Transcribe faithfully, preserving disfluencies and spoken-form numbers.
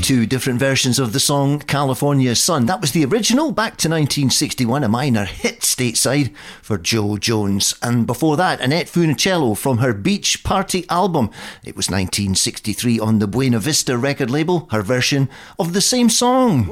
two different versions of the song California Sun. That was the original, back to nineteen sixty-one, a minor hit stateside for Jo Jones. And before that, Annette Funicello from her Beach Party album. It was nineteen sixty-three on the Buena Vista record label, her version of the same song.